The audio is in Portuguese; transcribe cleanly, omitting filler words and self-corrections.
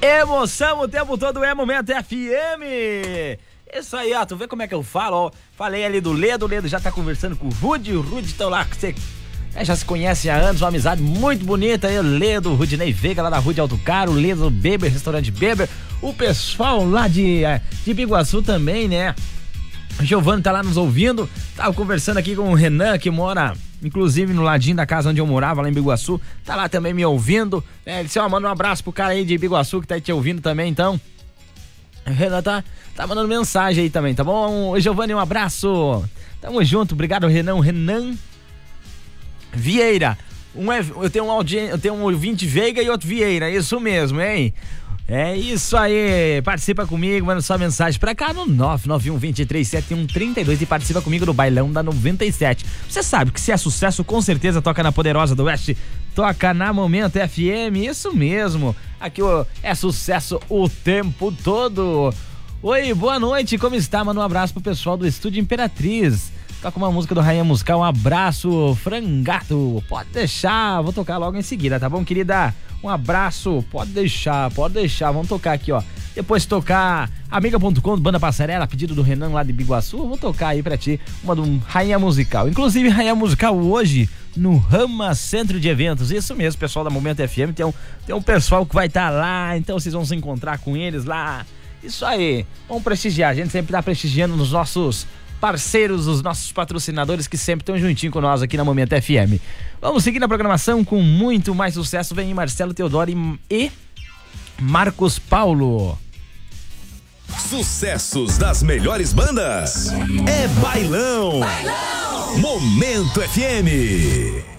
Emoção o tempo todo é Momento FM. Isso aí, ó, tu vê como é que eu falo, ó. Falei ali do Ledo, o Ledo já tá conversando com o Rudy tá lá, você já se conhece há anos, uma amizade muito bonita aí, o Ledo, o Rudinei Veiga lá da Rude Alto Caro, o Ledo Beber, restaurante Beber, o pessoal lá de Biguaçu também, né? O Giovanni tá lá nos ouvindo, tava conversando aqui com o Renan, que mora inclusive no ladinho da casa onde eu morava, lá em Biguaçu, tá lá também me ouvindo, né? Ele disse, ó, manda um abraço pro cara aí de Biguaçu que tá aí te ouvindo também, então. O Renan tá mandando mensagem aí também, tá bom? Giovanni, um abraço, tamo junto, obrigado Renan Vieira. Eu tenho um ouvinte Veiga e outro Vieira, isso mesmo, hein? É isso aí, participa comigo, manda sua mensagem pra cá no 991-237132 e participa comigo no Bailão da 97. Você sabe que se é sucesso, com certeza toca na Poderosa do Oeste, toca na Momento FM, isso mesmo. Aqui é sucesso o tempo todo. Oi, boa noite, como está? Manda um abraço pro pessoal do Estúdio Imperatriz. Toca uma música do Rainha Musical, um abraço, Frangato. Pode deixar, vou tocar logo em seguida, tá bom, querida? Um abraço, pode deixar, vamos tocar aqui, ó. Depois tocar Amiga.com, Banda Passarela, pedido do Renan lá de Biguaçu, eu vou tocar aí pra ti uma do Rainha Musical. Inclusive, Rainha Musical hoje no Rama Centro de Eventos, isso mesmo, pessoal da Momento FM, tem um pessoal que vai estar lá, então vocês vão se encontrar com eles lá. Isso aí, vamos prestigiar, a gente sempre tá prestigiando nos nossos parceiros, os nossos patrocinadores que sempre estão juntinho com nós aqui na Momento FM. Vamos seguir na programação com muito mais sucesso. Vem Marcelo Teodoro e Marcos Paulo. Sucessos das melhores bandas. É Bailão. Momento FM.